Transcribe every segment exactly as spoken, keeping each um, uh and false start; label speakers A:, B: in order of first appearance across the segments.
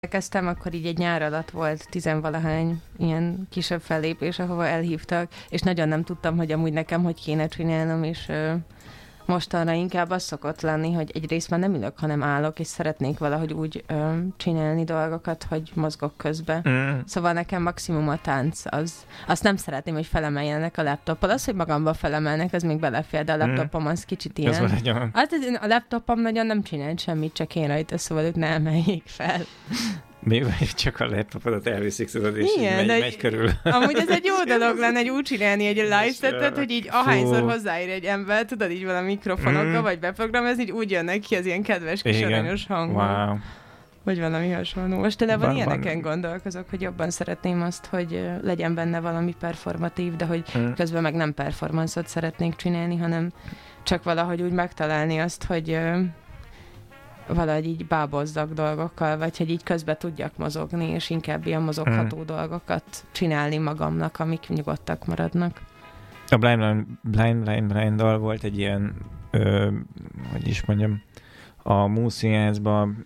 A: kezdtem, akkor így egy nyár alatt volt tizenvalahány ilyen kisebb fellépés, ahova elhívtak, és nagyon nem tudtam, hogy amúgy nekem hogy kéne csinálnom, és ö, mostanra inkább az szokott lenni, hogy egyrészt már nem ülök, hanem állok, és szeretnék valahogy úgy ö, csinálni dolgokat, hogy mozgok közben. Mm. Szóval nekem maximum a tánc az. Azt nem szeretném, hogy felemeljenek a laptoppal. Az, hogy magamba felemelnek, az még belefér, de a laptopom az kicsit ilyen. Az, a laptopom nagyon nem csinált semmit, csak én rajta, szóval ők ne emeljék fel.
B: Még csak a laptopodat elviszik, tudod, és igen, megy, megy körül.
A: Amúgy ez egy jó dolog lenne, egy úgy csinálni egy live setet, hogy így ahányszor hozzáír egy ember, tudod, így valami mikrofonokkal, mm. vagy beprogramozni, így úgy jönnek ki az ilyen kedves kis aranyos hangok. Wow. Vagy valami hasonló. Mostanában van, ilyeneken van. Gondolkozok, hogy jobban szeretném azt, hogy legyen benne valami performatív, de hogy mm. közben meg nem performance-ot szeretnék csinálni, hanem csak valahogy úgy megtalálni azt, hogy valahogy így bábozzak dolgokkal, vagy hogy így közben tudjak mozogni, és inkább ilyen mozogható hmm. dolgokat csinálni magamnak, amik nyugodtak maradnak.
B: A Blind Blind Blind Blind Blind-dal volt egy ilyen, ö, hogy is mondjam, a Múszínházban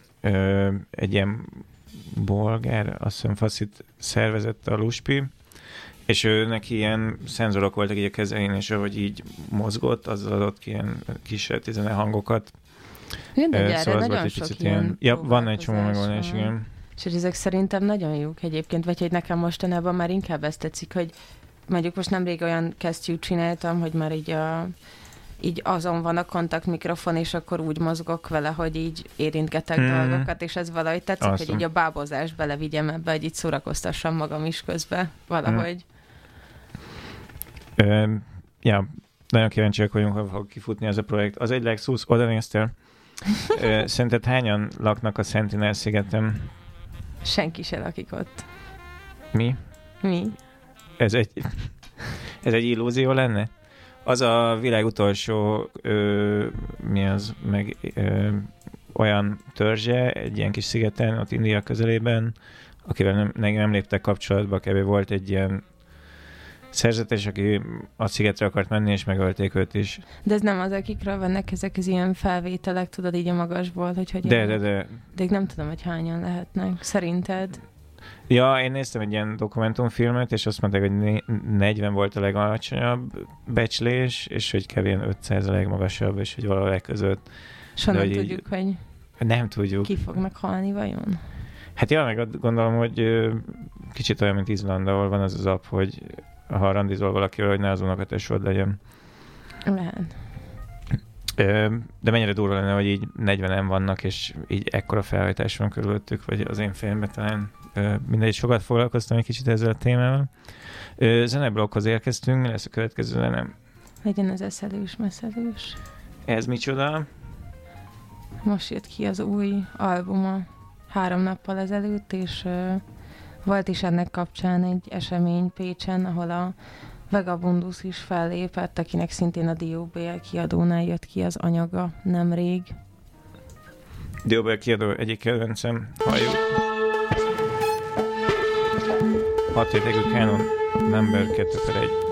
B: egy ilyen bolgár, azt hiszem faszit szervezett a Luspi, és ő neki ilyen szenzorok voltak így a kezein, és ahogy így mozgott, az adott ki ilyen kis tizene hangokat.
A: Igen, de gyere, szóval nagyon sok ilyen, ilyen
B: ja, van egy csomó megoldás, igen.
A: És ezek szerintem nagyon jók egyébként, vagy hogy nekem mostanában már inkább ezt tetszik, hogy mondjuk most nemrég olyan kesztyűt csináltam, hogy már így, a, így azon van a kontaktmikrofon, és akkor úgy mozgok vele, hogy így érintgetek mm. dolgokat, és ez valahogy tetszik, awesome. Hogy így a bábozást belevigyem ebbe, hogy így szórakoztassam magam is közben valahogy.
B: Mm. Ö, ja, nagyon kíváncsiak vagyunk, ha fog kifutni ez a projekt. Az egy Lexus, oda néztél? Szerinted hányan laknak a Sentinel-szigeten?
A: Senki se lakik ott.
B: Mi?
A: Mi?
B: Ez egy, ez egy illúzió lenne? Az a világ utolsó ö, mi az, meg ö, olyan törzse egy ilyen kis szigeten, ott India közelében, akivel nem, nem léptek kapcsolatba, kb. Volt egy ilyen szerzetes, aki a szigetre akart menni, és megölték őt is.
A: De ez nem az, akikről vannak ezek az ilyen felvételek, tudod, így a magasból, hogy hogy...
B: De, de, de.
A: De nem tudom, hogy hányan lehetnek. Szerinted?
B: Ja, én néztem egy ilyen dokumentumfilmet, és azt mondták, hogy negyven volt a legalacsonyabb becslés, és hogy kevén ötszáz a legmagasabb, és hogy valahol e között.
A: És honnan tudjuk, így, hogy...
B: Nem tudjuk.
A: Ki fognak halni vajon?
B: Hát ja, meg gondolom, hogy kicsit olyan, mint Izland, ahol van az az app, hogy ha randizol valakivel, hogy ne az unokatesód legyen.
A: Lehet.
B: De mennyire durva lenne, hogy így negyvenen vannak, és így ekkora felhajtás van körülöttük, vagy az én fejemben talán mindegy, sokat foglalkoztam egy kicsit ezzel a témával. Zeneblokkhoz érkeztünk, mi lesz a következő zenem?
A: Legyen az eszelős, meszelős.
B: Ez micsoda?
A: Most jött ki az új albuma három nappal ezelőtt, és volt is ennek kapcsán egy esemény Pécsen, ahol a Vagabundus is fellépett, akinek szintén a dé o bé el kiadónál jött ki az anyaga nemrég.
B: dé o bé el kiadó egyik kedvencem, halljuk. hat rétegű Canon Number kettő per egy.